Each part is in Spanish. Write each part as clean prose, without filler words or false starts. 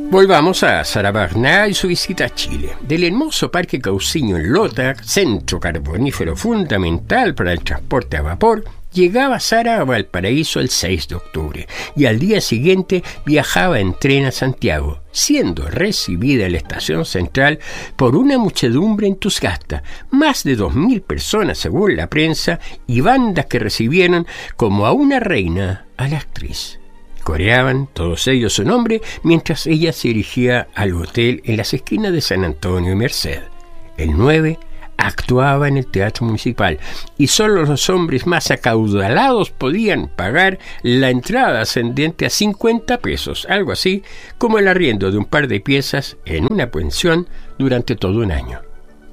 Volvamos a Sara Wagner y su visita a Chile. Del hermoso Parque Cauciño en Lota, centro carbonífero fundamental para el transporte a vapor, llegaba Sara a Valparaíso el 6 de octubre y al día siguiente viajaba en tren a Santiago, siendo recibida en la estación central por una muchedumbre entusiasta, más de 2.000 personas según la prensa y bandas que recibieron como a una reina a la actriz. Coreaban todos ellos su nombre mientras ella se dirigía al hotel en las esquinas de San Antonio y Merced. El 9 actuaba en el Teatro Municipal y solo los hombres más acaudalados podían pagar la entrada ascendente a 50 pesos, algo así como el arriendo de un par de piezas en una pensión durante todo un año.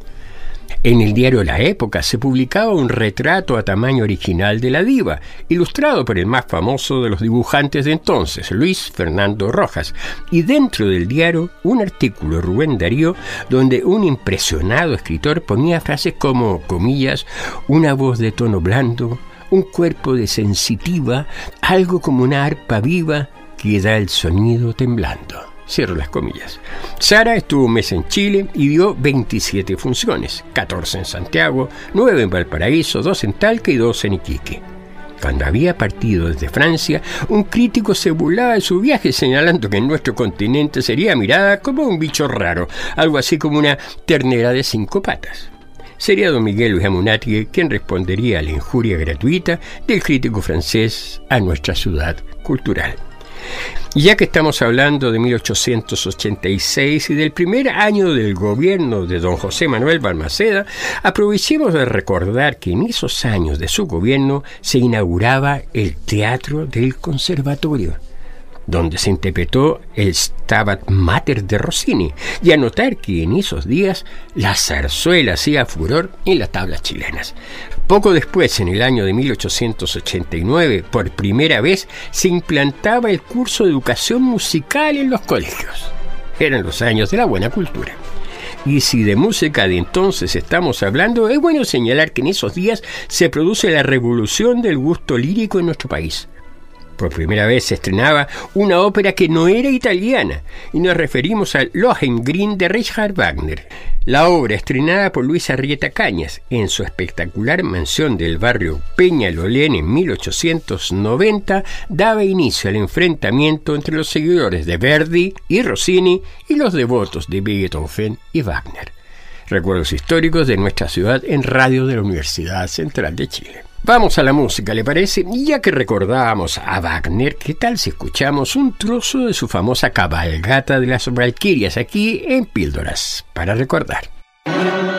En el diario La Época se publicaba un retrato a tamaño original de la diva, ilustrado por el más famoso de los dibujantes de entonces, Luis Fernando Rojas, y dentro del diario un artículo de Rubén Darío donde un impresionado escritor ponía frases como, comillas, una voz de tono blando, un cuerpo de sensitiva, algo como una arpa viva que da el sonido temblando. Cierro las comillas. Sara estuvo un mes en Chile y dio 27 funciones, 14 en Santiago, 9 en Valparaíso, 2 en Talca y 2 en Iquique. Cuando había partido desde Francia, un crítico se burlaba de su viaje señalando que en nuestro continente sería mirada como un bicho raro, algo así como una ternera de 5 patas. Sería don Miguel Luis Amunátegui quien respondería a la injuria gratuita del crítico francés a nuestra ciudad cultural. Y ya que estamos hablando de 1886 y del primer año del gobierno de don José Manuel Balmaceda, aprovechemos de recordar que en esos años de su gobierno se inauguraba el Teatro del Conservatorio, donde se interpretó el Stabat Mater de Rossini, y anotar que en esos días la zarzuela hacía furor en las tablas chilenas. Poco después, en el año de 1889, por primera vez se implantaba el curso de educación musical en los colegios. Eran los años de la buena cultura. Y si de música de entonces estamos hablando, es bueno señalar que en esos días se produce la revolución del gusto lírico en nuestro país. Por primera vez se estrenaba una ópera que no era italiana, y nos referimos al Lohengrin de Richard Wagner. La obra, estrenada por Luis Arrieta Cañas en su espectacular mansión del barrio Peñalolén en 1890, daba inicio al enfrentamiento entre los seguidores de Verdi y Rossini y los devotos de Beethoven y Wagner. Recuerdos históricos de nuestra ciudad en radio de la Universidad Central de Chile. Vamos a la música, ¿le parece? Y ya que recordábamos a Wagner, ¿qué tal si escuchamos un trozo de su famosa cabalgata de las Valquirias aquí en Píldoras para recordar?